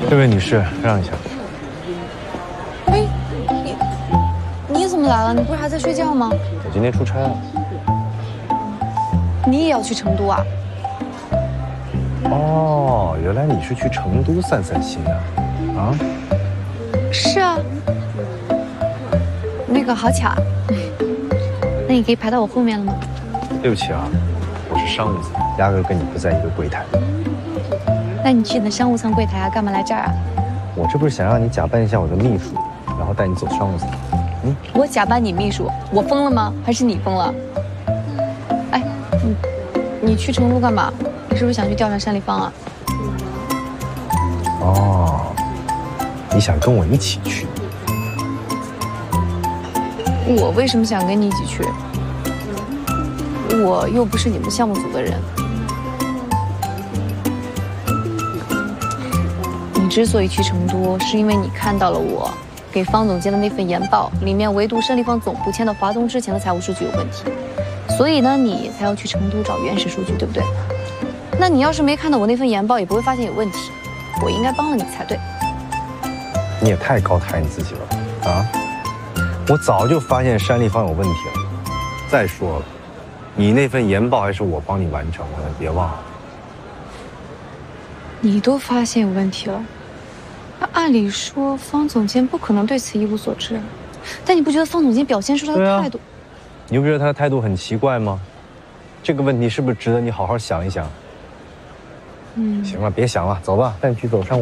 这位女士，让一下。 哎，你怎么来了？你不是还在睡觉吗？ 我今天出差了。 你也要去成都啊？ 哦，原来你是去成都散散心啊？啊？ 是啊。那个好巧，那你可以排到我后面了吗？ 对不起啊，我是商务舱，压根跟你不在一个柜台。 那你去的商务舱柜台啊，干嘛来这儿啊？ 我这不是想让你假扮一下我的秘书，然后带你走商务舱。 我假扮你秘书，我疯了吗？还是你疯了？哎，你去成都干嘛？你是不是想去调查单立芳啊？ 哦，你想跟我一起去？ 我为什么想跟你一起去？我又不是你们项目组的人。你之所以去成都，是因为你看到了我给方总监的那份研报，里面唯独单立芳总部签到华东之前的财务数据有问题，所以呢，你才要去成都找原始数据，对不对？那你要是没看到我那份研报，也不会发现有问题，我应该帮了你才对。 你也太高抬你自己了吧？啊！我早就发现单立芳有问题了。再说了，你那份研报还是我帮你完成的，别忘了。 你都发现有问题了，那按理说方总监不可能对此一无所知，但你不觉得方总监表现出来的态度？ 你不觉得他的态度很奇怪吗？这个问题是不是值得你好好想一想？行了，别想了，走吧，带你去走商务。